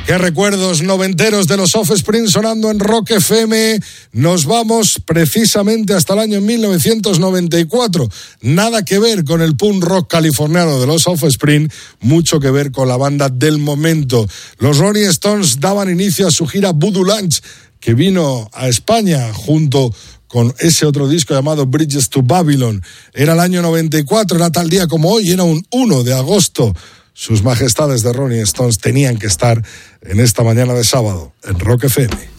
Qué recuerdos noventeros de los Offspring sonando en Rock FM. Nos vamos precisamente hasta el año 1994. Nada que ver con el punk rock californiano de los Offspring, mucho que ver con la banda del momento. Los Rolling Stones daban inicio a su gira Voodoo Lounge, que vino a España junto con ese otro disco llamado Bridges to Babylon. Era el año 94, era tal día como hoy, era un 1 de agosto. Sus majestades de Rolling Stones tenían que estar en esta mañana de sábado en Rock FM.